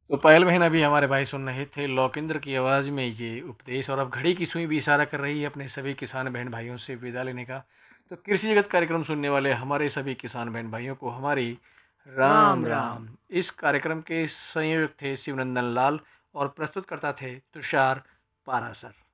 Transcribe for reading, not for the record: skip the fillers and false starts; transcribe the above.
तो पायल बहन अभी हमारे भाई सुन रहे थे लोकेंद्र की आवाज़ में ये उपदेश, और अब घड़ी की सुई भी इशारा कर रही है अपने सभी किसान बहन भाइयों से विदा लेने का। तो कृषि जगत कार्यक्रम सुनने वाले हमारे सभी किसान बहन भाइयों को हमारी राम राम राम। राम। इस कार्यक्रम के संयोजक थे शिवनंदन लाल और प्रस्तुतकर्ता थे तुषार पारासर।